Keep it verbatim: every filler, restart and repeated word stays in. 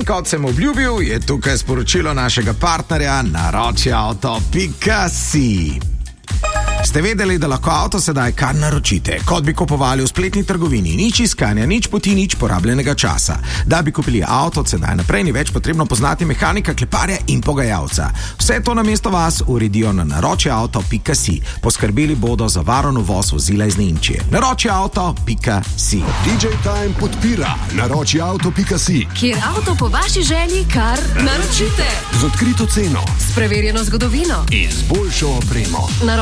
In kot sem obljubil, je tukaj sporočilo našega partnerja naroči avto pika si. Ste vedeli, da lahko avto sedaj kar naročite, kot bi kupovali v spletni trgovini, nič iskanja, nič poti, nič porabljenega časa. Da bi kupili avto od sedaj naprej, ni več potrebno poznati mehanika, kleparja in pogajalca. Vse to namesto vas uredijo na naroči avto pika si. Poskrbeli bodo za varen uvoz vozila iz Nemčije. naroči avto pika si. D J Time podpira naroči avto pika si, kjer avto po vaši želji kar naročite. z odkrito ceno S preverjeno zgodovino in z boljšo opremo.